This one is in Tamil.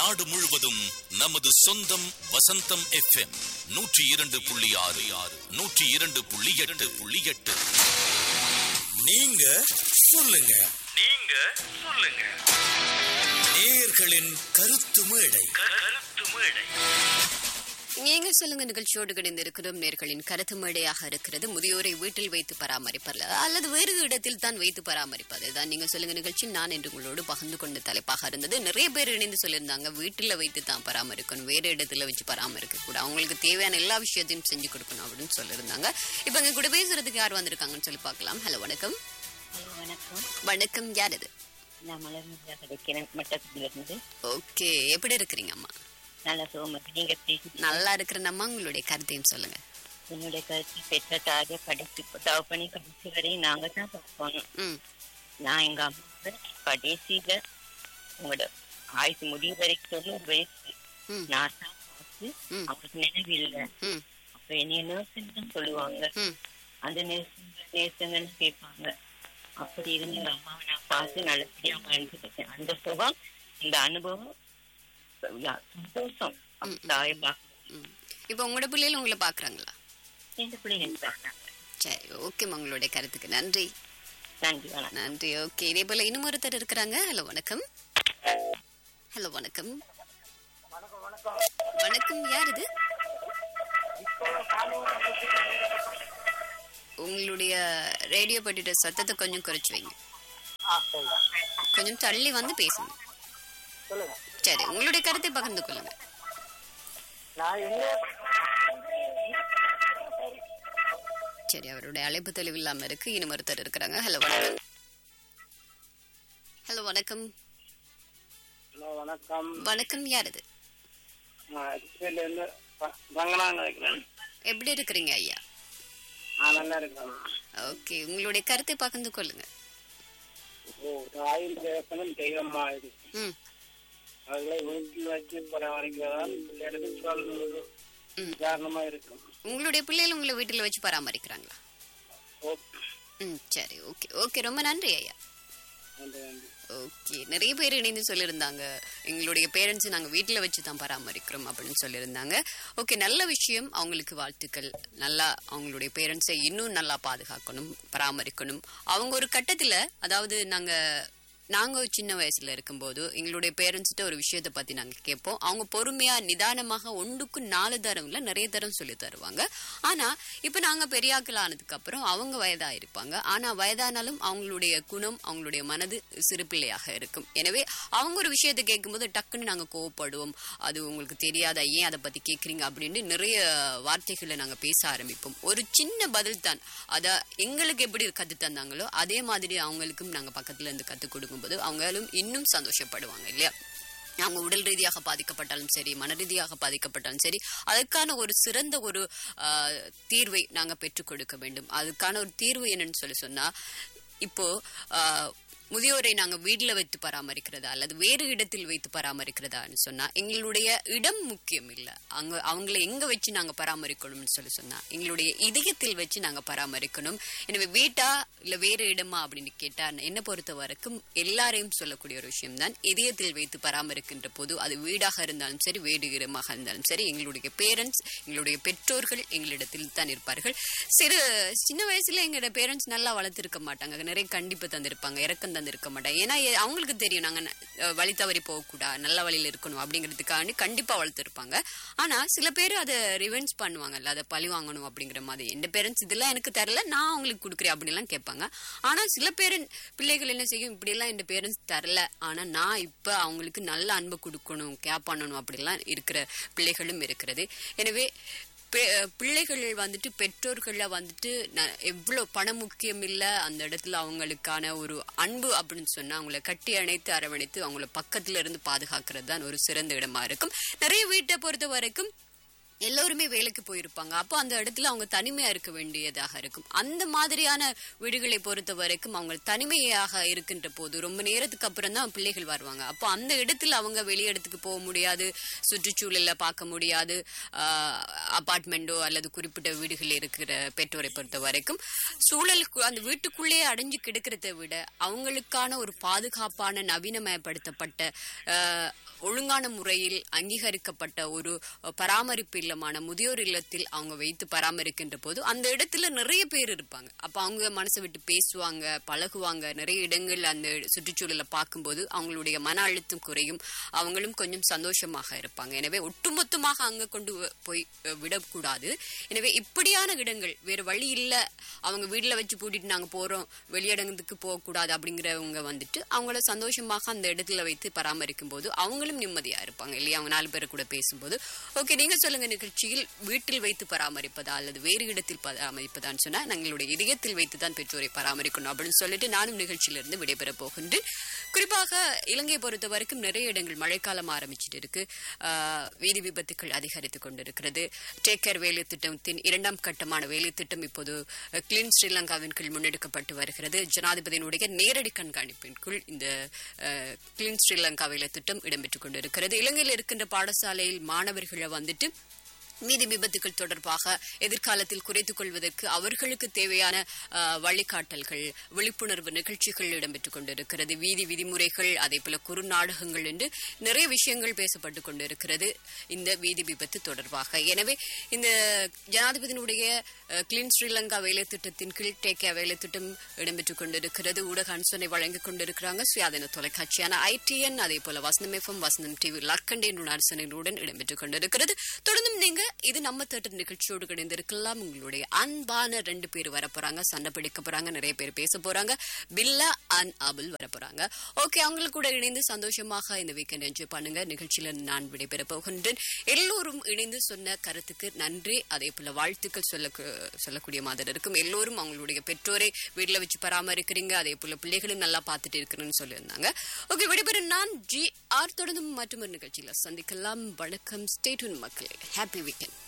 நாடு முழுவதும் நமது சொந்தம் வசந்தம் FM 102.6 102.8 நீங்க சொல்லுங்க, நீங்க சொல்லுங்க. நேயர்களின் கருத்து மேடை. நீங்க சொல்லுங்க நிகழ்ச்சியோடு கிடைந்திருக்கிறோம். நேர்களின் கருத்து மேடையாக இருக்கிறது. முதியோரை வீட்டில் வைத்து பராமரிப்பது அல்லது வேறு இடத்தில் தான் வைத்து பராமரிப்பது தான் நீங்க சொல்லுங்க நிகழ்ச்சி. நான் என்று உங்களோடு பகிர்ந்து கொண்ட தலைப்பாக இருந்தது. நிறைய பேர் இணைந்து சொல்லியிருந்தாங்க வீட்டில் வைத்து தான் பராமரிக்கணும், வேறு இடத்துல வச்சு பராமரிக்க கூட, அவங்களுக்கு தேவையான எல்லா விஷயத்தையும் செஞ்சு கொடுக்கணும் அப்படின்னு சொல்லியிருந்தாங்க. இப்ப எங்க கூட பேசுறதுக்கு யார் வந்திருக்காங்கன்னு சொல்லி பார்க்கலாம். ஹலோ, வணக்கம். வணக்கம், யார் இது? ஓகே, எப்படி இருக்கிறீங்க அம்மா? நல்லா இருக்கிற அம்மா, உங்களுடைய கருத்தையும் சொல்லுங்க. என்னுடைய கருத்து பெற்ற தாய படித்து பண்ணி கடைசி வரை நாங்க தான் பார்க்கணும். நான் எங்க அம்மா கடைசியில உங்களோட ஆயுசு முடிவு வரைக்கும் 90 வயசு நான் தான் பார்த்து அவங்களுக்கு நினைவில்லை. அப்ப என்னைய நர்ஸுன்னு தான் சொல்லுவாங்க. அந்த நேசங்கன்னு கேட்பாங்க. அப்படி இருந்து எங்க அம்மாவை நான் பார்த்து நல்லபடியா வாழ்ந்துட்டேன். அந்த சுகம், இந்த அனுபவம், சந்தோஷம். இப்ப உங்களோட பிள்ளைகள் உங்களை பாக்குறாங்களா? எந்த பிள்ளைங்க பாக்குறாங்க. சரி, ஓகே, உங்களுடைய கருத்துக்கு நன்றி. நன்றி, நன்றி. ஓகே, இதே போல இன்னும் ஒருத்தர் இருக்கிறாங்க. ஹலோ, வணக்கம். ஹலோ, வணக்கம். வணக்கம், யார் இது? உங்களுடைய ரேடியோ பட்டிட்ட சத்தத்தை கொஞ்சம் குறைச்சு வைங்க. கொஞ்சம் தள்ளி வந்து பேசுங்க. சரி, உங்களுடைய கருத்தை பகிர்ந்து கொள்ளுங்க. சரி, அவருடைய அழைப்பு தெளிவு இல்லாம இருக்கு. இன்னும் ஒருத்தர் இருக்கிறாங்க. ஹலோ, வணக்கம். ஹலோ, வணக்கம். வணக்கம். வணக்கம், யார் இது? எப்படி இருக்கிறீங்க ஐயா? நல்லா இருக்கேன். ஓகே, உங்களுடைய கருத்தை பகிர்ந்து கொள்ளுங்க. தெய்வமா அவர்களை வீட்டில் வச்சு பராமரிக்கிறதால் காரணமா இருக்கும். உங்களுடைய பிள்ளைகள் உங்களை வீட்டில் வச்சு பராமரிக்கிறாங்களா? சரி, ஓகே ஓகே, ரொம்ப நன்றி ஐயா. ஓகே, நிறைய பேர் இணைந்து சொல்லியிருந்தாங்க எங்களுடைய பேரண்ட்ஸ் நாங்கள் வீட்டில் வச்சு தான் பராமரிக்கிறோம் அப்படின்னு சொல்லியிருந்தாங்க. ஓகே, நல்ல விஷயம், அவங்களுக்கு வாழ்த்துக்கள். நல்லா அவங்களுடைய பேரண்ட்ஸை இன்னும் நல்லா பாதுகாக்கணும், பராமரிக்கணும். அவங்க ஒரு கட்டத்தில், அதாவது நாங்க சின்ன வயசுல இருக்கும்போது எங்களுடைய பேரண்ட்ஸ்கிட்ட ஒரு விஷயத்த பத்தி நாங்க கேட்போம். அவங்க பொறுமையா நிதானமாக 1க்கு 4 தரம் இல்ல நிறைய தரம் சொல்லி தருவாங்க. ஆனா இப்ப நாங்க பெரியாக்கள் ஆனதுக்கு அப்புறம் அவங்க வயதா இருப்பாங்க. ஆனா வயதானாலும் அவங்களுடைய குணம், அவங்களுடைய மனது சிறு பிள்ளையாக இருக்கும். எனவே அவங்க ஒரு விஷயத்த கேட்கும்போது டக்குன்னு நாங்க கோவப்படுவோம். அது உங்களுக்கு தெரியாதா, ஏன் அதை பத்தி கேக்குறீங்க அப்படின்னு நிறைய வார்த்தைகளை நாங்க பேச ஆரம்பிப்போம். ஒரு சின்ன பதில் தான், அத எங்களுக்கு எப்படி கத்து தந்தாங்களோ அதே மாதிரி அவங்களுக்கும் நாங்க பக்கத்துல இருந்து கத்து கொடுக்கும் போது அவங்களும் இன்னும் சந்தோஷப்படுவாங்க இல்லையா? அவங்க உடல் ரீதியாக பாதிக்கப்பட்டாலும் சரி, மன ரீதியாக பாதிக்கப்பட்டாலும் சரி, அதுக்கான ஒரு சிறந்த ஒரு தீர்வை நாங்க பெற்றுக் கொடுக்க வேண்டும். அதுக்கான ஒரு தீர்வு என்னன்னு சொன்னா, இப்போ முதியோரை நாங்க வீட்டுல வைத்து பராமரிக்கிறதா அல்லது வேறு இடத்தில் வைத்து பராமரிக்கிறதான்னு சொன்னா எங்களுடைய இடம் முக்கியம் இல்ல. அவங்களை எங்க வச்சு நாங்க பராமரிக்கணும்னு சொன்னா எங்களுடைய இதயத்தில் வச்சு நாங்க பராமரிக்கணும். எனவே வீட்டா இல்ல வேறு இடமா அப்படின்னு கேட்டா என்ன பொறுத்த வரைக்கும் எல்லாரையும் சொல்லக்கூடிய ஒரு விஷயம் தான், இதயத்தில் வைத்து பராமரிக்கின்ற போது அது வீடாக இருந்தாலும் சரி, வேறு இடமாக இருந்தாலும் சரி, எங்களுடைய பேரண்ட்ஸ், எங்களுடைய பெற்றோர்கள் எங்களிடத்தில் தான் இருப்பார்கள். சின்ன வயசுல எங்களோட பேரண்ட்ஸ் நல்லா வளர்த்திருக்க மாட்டாங்க, நிறைய கண்டிப்பு தந்திருப்பாங்க, இறக்கம் தந்திருக்க மாட்டாங்க. ஏன்னா அவங்களுக்கு தெரியும் நாங்க வழி தவறி போகக்கூடாது, நல்ல வழியில இருக்கணும் அப்படிங்கிறதுக்காண்டி கண்டிப்பா வளர்த்திருப்பாங்க. ஆனா சில பேர் அதை ரிவென்ஸ் பண்ணுவாங்கல்ல, அதை பழி வாங்கணும் அப்படிங்கிற மாதிரி. எந்த பேரண்ட்ஸ் இதெல்லாம் எனக்கு தரல, நான் அவங்களுக்கு கொடுக்குறேன் அப்படின்லாம் கேட்பாங்க. ஆனா சில பிள்ளைகள் என்ன செய்யும், இப்படி எல்லாம் என் பேரண்ட்ஸ் தரல, ஆனா நான் இப்ப அவங்களுக்கு நல்ல அன்பு கொடுக்கணும், கேர் பண்ணணும் அப்படிலாம் இருக்கிற பிள்ளைகளும் இருக்கிறது. எனவே பிள்ளைகள் பெற்றோர்கள எவ்வளவு பணம் முக்கியம் இல்ல, அந்த இடத்துல அவங்களுக்கான ஒரு அன்பு அப்படின்னு சொன்னா அவங்களை கட்டி அணைத்து அரவணைத்து அவங்கள பக்கத்துல இருந்து பாதுகாக்கிறது தான் ஒரு சிறந்த இடமா இருக்கும். நிறைய வீட்டை பொறுத்த வரைக்கும் எல்லோருமே வேலைக்கு போயிருப்பாங்க. அப்போ அந்த இடத்துல அவங்க தனிமையா இருக்க வேண்டியதாக இருக்கும். அந்த மாதிரியான வீடுகளை பொறுத்த வரைக்கும் அவங்க தனிமையாக இருக்கின்ற போது ரொம்ப நேரத்துக்கு அப்புறம் தான் பிள்ளைகள் வருவாங்க. அப்போ அந்த இடத்துல அவங்க வெளியிடத்துக்கு போக முடியாது, சுற்றுச்சூழல பார்க்க முடியாது. அபார்ட்மெண்டோ அல்லது குறிப்பிட்ட வீடுகள் இருக்கிற பெற்றோரை பொறுத்த வரைக்கும் சூழலுக்கு அந்த வீட்டுக்குள்ளேயே அடைஞ்சு கிடக்கிறத விட அவங்களுக்கான ஒரு பாதுகாப்பான நவீனமயப்படுத்தப்பட்ட ஒழுங்கான முறையில் அங்கீகரிக்கப்பட்ட ஒரு பராமரிப்பு இல்லமான முதியோர் இல்லத்தில் அவங்க வைத்து பராமரிக்கின்ற போது அந்த இடத்துல நிறைய பேர் இருப்பாங்க. அப்ப அவங்க மனசை விட்டு பேசுவாங்க, பழகுவாங்க. நிறைய இடங்கள் அந்த சுற்றுச்சூழலை பார்க்கும்போது அவங்களுடைய மன அழுத்தம் குறையும், அவங்களும் கொஞ்சம் சந்தோஷமாக இருப்பாங்க. எனவே ஒட்டுமொத்தமாக அங்க கொண்டு போய் விடக்கூடாது. எனவே இப்படியான இடங்கள் வேற வழி இல்ல, அவங்க வீட்டுல வச்சு பூட்டிட்டு நாங்க போறோம், வெளியிடத்துக்கு போகக்கூடாது அப்படிங்கிறவங்க வந்துட்டு அவங்கள சந்தோஷமாக அந்த இடத்துல வைத்து பராமரிக்கும் போது அவங்களும் நிம்மதியா இருப்பாங்க இல்லையா? அவங்க 4 பேரை கூட பேசும்போது. ஓகே, நீங்க சொல்லுங்க, நிகழ்ச்சியில் வீட்டில் வைத்து பராமரிப்பதா அல்லது வேறு இடத்தில் பராமரிப்பதான்னு சொன்னா நாங்களுடைய இதயத்தில் வைத்துதான் பெற்றோரை பராமரிக்கணும் அப்படின்னு சொல்லிட்டு நானும் நிகழ்ச்சியிலிருந்து விடைபெற போகின்றேன். குறிப்பாக இலங்கையை பொறுத்த வரைக்கும் நிறைய இடங்கள் மழைக்காலம் ஆரம்பிச்சுட்டு இருக்கு. வீதி விபத்துக்கள் அதிகரித்துக் கொண்டிருக்கிறது. டேக் கேர் வேலை திட்டத்தின் 2ஆம் கட்டமான வேலை திட்டம் இப்போது கிளீன் ஸ்ரீலங்காவின் கீழ் முன்னெடுக்கப்பட்டு வருகிறது. ஜனாதிபதியினுடைய நேரடி கண்காணிப்பின் கீழ் இந்த கிளீன் ஸ்ரீலங்கா வேலை திட்டம் இடம்பெற்றுக் கொண்டிருக்கிறது. இலங்கையில் இருக்கின்ற பாடசாலையில் மாணவர்களை வந்துட்டு வீதி விபத்துகள் தொடர்பாக எதிர்காலத்தில் குறைத்துக் கொள்வதற்கு அவர்களுக்கு தேவையான வழிகாட்டல்கள், விழிப்புணர்வு நிகழ்ச்சிகள் இடம்பெற்றுக் கொண்டிருக்கிறது. வீதி விதிமுறைகள், அதே போல குறுநாடகங்கள் என்று நிறைய விஷயங்கள் பேசப்பட்டுக் கொண்டிருக்கிறது இந்த வீதி விபத்து தொடர்பாக. எனவே இந்த ஜனாதிபதியினுடைய கிளீன் ஸ்ரீலங்கா வேலை திட்டத்தின் கீழ் டேக் கேர் வேலை திட்டம் இடம்பெற்றுக் கொண்டிருக்கிறது. ஊடக அனுசரணை வழங்கிக் கொண்டிருக்கிறாங்க சுயாதீன தொலைக்காட்சியான ITN, அதே போல வசனம் FM, வசனம் TV லக்கண்டே அனுசரணைகளுடன் இடம்பெற்றுக் கொண்டிருக்கிறது. தொடர்ந்தும் நீங்க இது நம்ம தேட்டர் நிகழ்ச்சியோடு கிடைந்திருக்கலாம். உங்களுடைய அன்பான 2 பேர் வர போறாங்க, சண்டை பிடிக்க போறாங்க, நிறைய பேர் பேச போறாங்க. பில்லா அண்ட் அபுல் வர போறாங்க. ஓகே, அவங்களுக்கு கூட இணைந்து சந்தோஷமாக இந்த வீக்கெண்ட் என்ஜாய் பண்ணுங்க. நிகழ்ச்சியில நான் விடைபெற போகின்றேன். எல்லோரும் இணைந்து சொன்ன கருத்துக்கு நன்றி, அதே போல வாழ்த்துக்கள் சொல்லக்கூடிய மாதிரி இருக்கும். எல்லோரும் அவங்களுடைய பெற்றோரை வீட்டுல வச்சு பராமரிக்கிறீங்க, அதே போல பிள்ளைகளும் நல்லா பார்த்துட்டு இருக்கிறேன்னு சொல்லியிருந்தாங்க. ஓகே, விடைபெற நான் GR. தொடர்ந்தும் மற்றொரு நிகழ்ச்சியில சந்திக்கலாம். வணக்கம். ஸ்டே டியூன் மக்களே. Happy weekend.